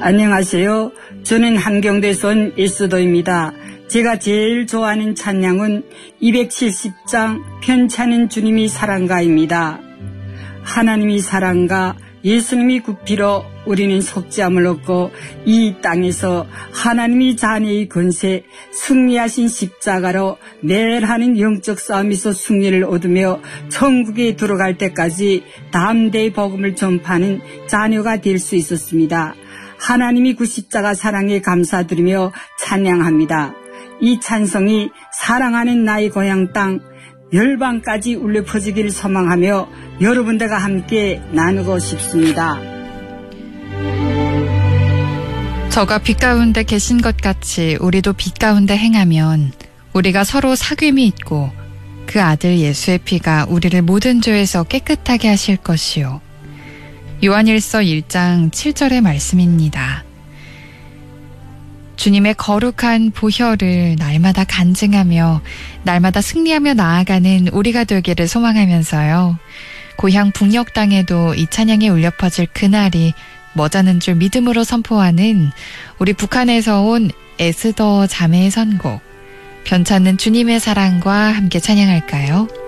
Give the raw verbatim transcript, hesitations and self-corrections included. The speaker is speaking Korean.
안녕하세요. 저는 함경도에서 온 예수도입니다. 제가 제일 좋아하는 찬양은 이백칠십 장 편찮은 주님이 사랑가입니다. 하나님이 사랑가, 예수님이 구피로 우리는 속죄함을 얻고 이 땅에서 하나님이 자녀의 권세, 승리하신 십자가로 매일 하는 영적 싸움에서 승리를 얻으며 천국에 들어갈 때까지 담대히 복음을 전파하는 자녀가 될 수 있었습니다. 하나님이 그 십자가 사랑에 감사드리며 찬양합니다. 이 찬송이 사랑하는 나의 고향 땅 열방까지 울려 퍼지기를 소망하며 여러분들과 함께 나누고 싶습니다. 저가 빛 가운데 계신 것 같이 우리도 빛 가운데 행하면 우리가 서로 사귐이 있고 그 아들 예수의 피가 우리를 모든 죄에서 깨끗하게 하실 것이요. 요한일서 일 장 칠 절의 말씀입니다. 주님의 거룩한 보혈을 날마다 간증하며 날마다 승리하며 나아가는 우리가 되기를 소망하면서요. 고향 북녘 땅에도 이 찬양이 울려 퍼질 그날이 머자는 줄 믿음으로 선포하는 우리 북한에서 온 에스더 자매의 선곡, 변찮는 주님의 사랑과 함께 찬양할까요?